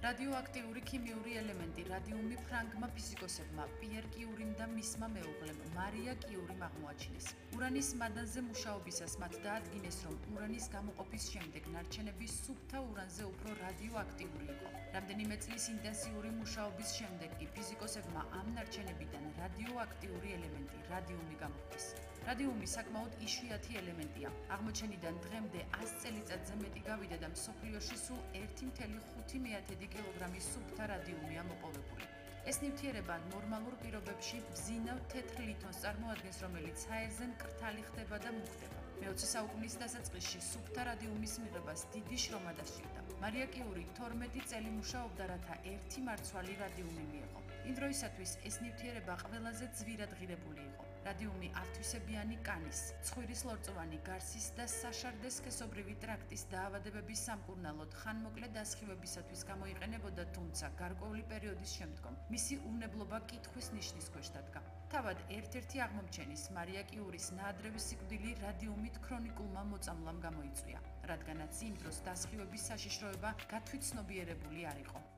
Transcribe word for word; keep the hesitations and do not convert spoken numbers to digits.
რადიოაქტიური ქიმიური ელემენტი რადიუმი ფრანგმა ფიზიკოსებმა პიერ კიურიმ და მისმა მეუღლემ მარია კიურიმ აღმოაჩინეს. ურანის მადანზე მუშაობისას მათ დაადგინეს, რომ ურანის გამოყოფის შემდეგ ნარჩენები სუფთა ურანზე უფრო რადიოაქტიური იყო. რამდენიმე წლის ინტენსიური მუშაობის შემდეგ კი ფიზიკოსებმა ამ ნარჩენებიდან რადიოაქტიური ელემენტი რადიუმი გამოხდეს. რადიუმი საკმაოდ იშვიათი ელემენტია. აღმოჩენიდან დღემდე ას წელიწადზე მეტი გავიდა და მსოფლიოში სულ ერთი მცდელო ხუთი მეათედი კილოგრამი სუფთა რადიუმია მოპოვებული. ეს ნივთიერება ნორმალურ პირობებში ბზინავ თეთრ ლითონს წარმოადგენს, რომელიც ჰაერზე მკრთალი ხდება და მუქდება. მეოცე საუკუნის დასაწყისში სუფთა რადიუმის მიღებას დიდი შრომა დასჭირდა. მარია კიური თორმეტი წელი მუშაობდა, რათა ერთი მარცვალი რადიუმი მიეღო. იმ დროისათვის ეს ნივთიერება ყველაზე ძვირად ღირებული იყო. რადიუმი ართვისებიანი კანის, ცხვირის ლორწოვანი გარსის და საშარდე სქესობრივი ტრაქტის დაავადებების სამკურნალოდ ხანმოკლე დასხივებისათვის გამოიყენებოდა, თუმცა გარკვეული პერიოდის შემდგომ მისი უვნებლობა კითხვის ნიშნის ქვეშ დადგა. თავად ერთ-ერთი აღმომჩენის მარია კიურის ნაადრევი სიკვდილი რადიუმით ქრონიკულმა მოწამვლამ გამოიწვია, რადგანაც იმ დროს დასხივების საშიშროება გათვითცნობიერებული არ იყო.